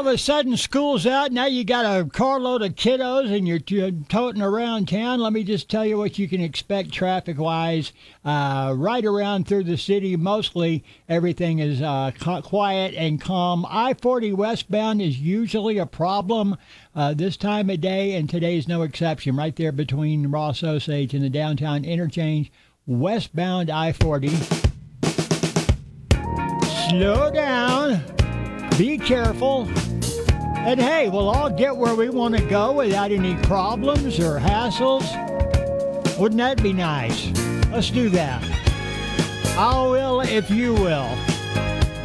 of a sudden school's out. Now you got a carload of kiddos and you're toting around town. Let me just tell you what you can expect traffic-wise. Right around through the city, mostly everything is quiet and calm. I-40 westbound is usually a problem this time of day, and today's no exception. Right there between Ross Osage and the downtown interchange, westbound I-40. Slow down. Be careful. And hey, we'll all get where we want to go without any problems or hassles. Wouldn't that be nice? Let's do that. I will if you will.